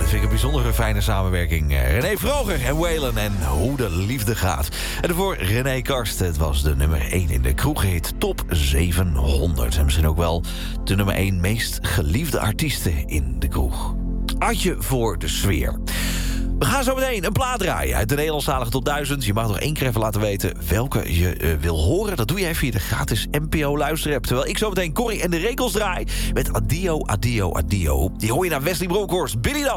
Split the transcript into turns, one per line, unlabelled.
vind ik een bijzondere fijne samenwerking. René Vroger en Waylon en Hoe de Liefde Gaat. En daarvoor René Karst. Het was de nummer 1 in de kroeghit Top 700. En misschien ook wel de nummer 1 meest geliefde artiesten in de kroeg. Adje voor de sfeer. We gaan zo meteen een plaat draaien uit de Nederlandstalige Top 1000. Je mag nog 1 keer even laten weten welke je wil horen. Dat doe je even via de gratis NPO luisterapp. Terwijl ik zo meteen Corrie en de Rekels draai met Adio, Adio, Adio. Die hoor je naar Wesley Bronkhorst. Billy dan.